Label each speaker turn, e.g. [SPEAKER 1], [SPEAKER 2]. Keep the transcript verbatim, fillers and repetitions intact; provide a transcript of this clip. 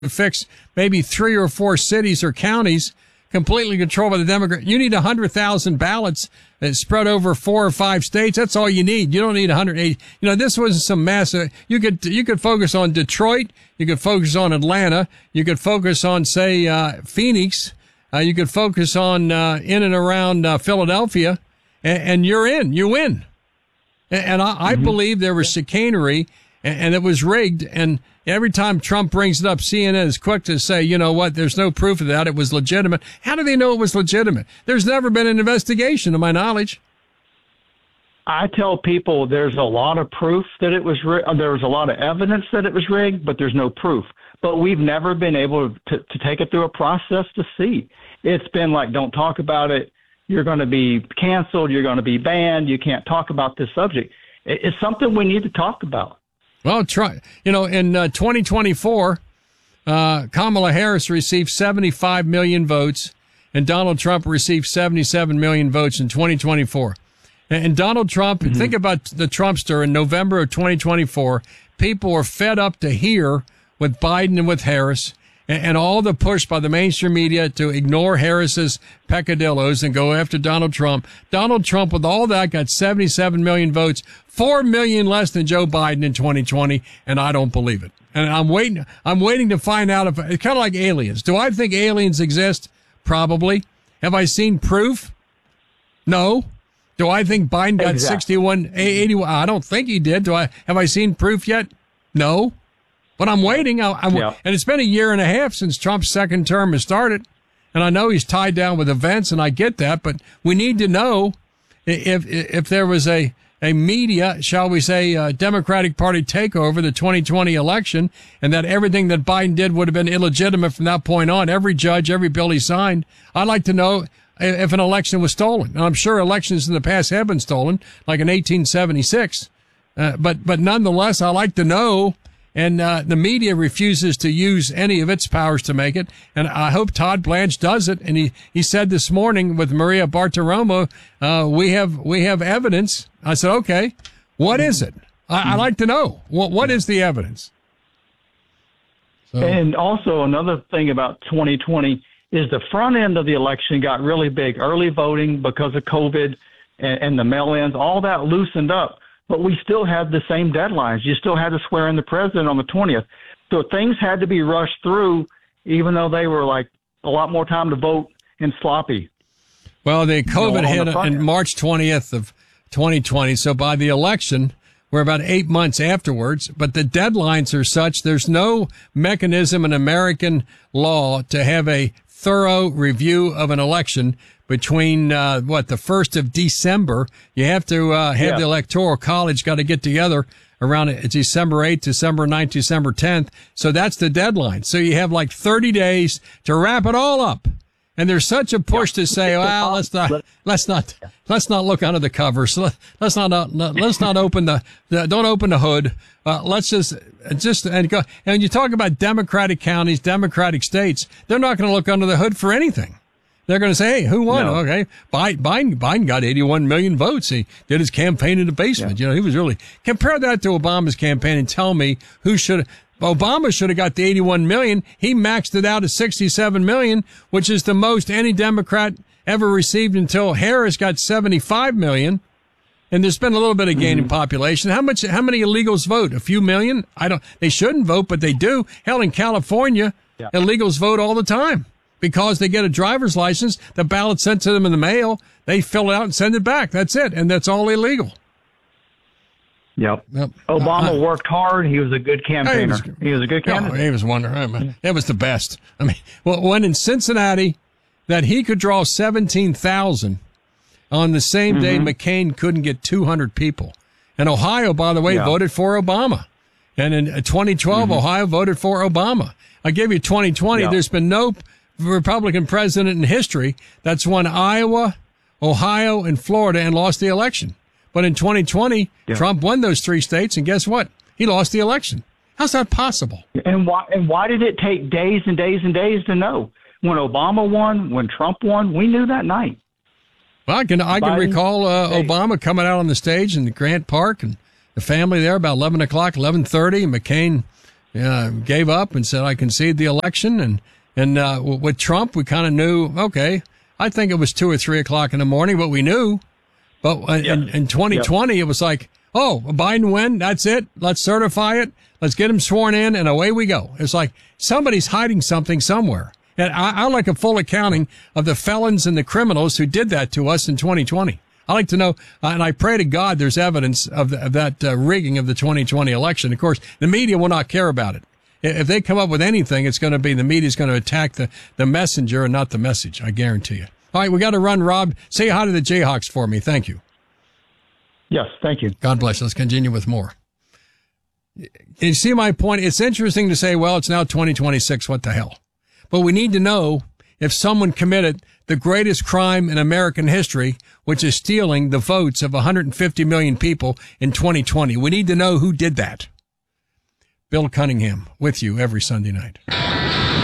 [SPEAKER 1] fix maybe three or four cities or counties completely controlled by the Democrat. You need one hundred thousand ballots that spread over four or five states. That's all you need. You don't need one hundred eighty. You know, this was some massive. You could you could focus on Detroit. You could focus on Atlanta. You could focus on, say, uh, Phoenix. Uh, you could focus on uh, in and around uh, Philadelphia, and, and you're in. You win. And, and I, I mm-hmm. believe there was chicanery, and, and it was rigged. And every time Trump brings it up, C N N is quick to say, you know what, there's no proof of that. It was legitimate. How do they know it was legitimate? There's never been an investigation, to my knowledge.
[SPEAKER 2] I tell people there's a lot of proof that it was rigged. There was a lot of evidence that it was rigged, but there's no proof. But we've never been able to, to take it through a process to see. It's been like, don't talk about it. You're going to be canceled. You're going to be banned. You can't talk about this subject. It's something we need to talk about.
[SPEAKER 1] Well, try, you know, in uh, twenty twenty-four, uh, Kamala Harris received seventy-five million votes, and Donald Trump received seventy-seven million votes in twenty twenty-four. And, and Donald Trump, mm-hmm. think about the Trumpster in November of twenty twenty-four. People were fed up to hear with Biden and with Harris, and, and all the push by the mainstream media to ignore Harris's peccadillos and go after Donald Trump. Donald Trump, with all that, got seventy-seven million votes, four million less than Joe Biden in twenty twenty, and I don't believe it. And I'm waiting, I'm waiting to find out if, it's kind of like aliens. Do I think aliens exist? Probably. Have I seen proof? No. Do I think Biden got exactly. sixty-one, eighty-one? I don't think he did. Do I, have I seen proof yet? No. But I'm waiting. I, I'm, yeah. And it's been a year and a half since Trump's second term has started. And I know he's tied down with events, and I get that, but we need to know if, if there was a, a media, shall we say, uh, Democratic Party takeover, the twenty twenty election, and that everything that Biden did would have been illegitimate from that point on. Every judge, every bill he signed. I'd like to know if an election was stolen. And I'm sure elections in the past have been stolen, like in eighteen seventy-six. Uh, but, but nonetheless, I like to know. And, uh, the media refuses to use any of its powers to make it. And I hope Todd Blanche does it. And he, he said this morning with Maria Bartiromo, uh, we have, we have evidence. I said, okay, what is it? I, I'd like to know. What, what is the evidence? So.
[SPEAKER 2] And also another thing about twenty twenty is the front end of the election got really big. Early voting because of COVID and, and the mail-ins, all that loosened up. But we still had the same deadlines. You still had to swear in the president on the twentieth. So things had to be rushed through, even though they were like a lot more time to vote and sloppy.
[SPEAKER 1] Well, the COVID you know, hit on March twentieth of twenty twenty. So by the election, we're about eight months afterwards. But the deadlines are such, there's no mechanism in American law to have a thorough review of an election between, uh, what, the first of December. You have to, uh, have yeah. the Electoral College got to get together around December eighth, December ninth, December tenth. So that's the deadline. So you have like thirty days to wrap it all up. And there's such a push yeah. to say, well, let's not, let's not, let's not look under the covers. Let, let's not, uh, let's not open the, the, don't open the hood. Uh, let's just, just, and go, and when you talk about Democratic counties, Democratic states, they're not going to look under the hood for anything. They're going to say, hey, who won? No. Okay. Biden, Biden got eighty-one million votes. He did his campaign in the basement. Yeah. You know, he was really, compare that to Obama's campaign and tell me who should, Obama should have got the eighty-one million. He maxed it out at sixty-seven million, which is the most any Democrat ever received until Harris got seventy-five million. And there's been a little bit of gain mm-hmm. in population. How much, how many illegals vote? A few million? I don't, they shouldn't vote, but they do. Hell, in California, yeah. illegals vote all the time. Because they get a driver's license, the ballot's sent to them in the mail, they fill it out and send it back. That's it. And that's all illegal.
[SPEAKER 2] Yep. yep. Obama uh, worked hard. He was a good campaigner. He was, he was a good candidate.
[SPEAKER 1] Oh, he was wonderful. It was the best. I mean, well, when in Cincinnati, that he could draw seventeen thousand on the same mm-hmm. day McCain couldn't get two hundred people. And Ohio, by the way, yeah. voted for Obama. And in twenty twelve, mm-hmm. Ohio voted for Obama. I gave you twenty twenty. Yeah. There's been no Republican president in history that's won Iowa, Ohio, and Florida and lost the election. But in twenty twenty, yeah. Trump won those three states, and guess what? He lost the election. How's that possible?
[SPEAKER 2] And why, and why did it take days and days and days to know? When Obama won, when Trump won, we knew that night.
[SPEAKER 1] Well, I can, I can recall uh, Obama coming out on the stage in Grant Park and the family there about eleven o'clock, eleven thirty, and McCain uh, gave up and said, I concede the election. And, and, uh, with Trump, we kind of knew, okay, I think it was two or three o'clock in the morning, but we knew. But in,
[SPEAKER 2] yeah.
[SPEAKER 1] in, in twenty twenty, yeah. It was like, oh, Biden win. That's it. Let's certify it. Let's get him sworn in and away we go. It's like somebody's hiding something somewhere. And I, I like a full accounting of the felons and the criminals who did that to us in twenty twenty. I like to know, uh, and I pray to God there's evidence of, the, of that uh, rigging of the twenty twenty election. Of course, the media will not care about it. If they come up with anything, it's going to be the media's going to attack the, the messenger and not the message. I guarantee you. All right, we got to run, Rob. Say hi to the Jayhawks for me. Thank you.
[SPEAKER 2] Yes, thank you.
[SPEAKER 1] God bless. Let's continue with more. You see my point? It's interesting to say, well, it's now twenty twenty-six. What the hell? But we need to know if someone committed the greatest crime in American history, which is stealing the votes of one hundred fifty million people in twenty twenty. We need to know who did that. Bill Cunningham with you every Sunday night.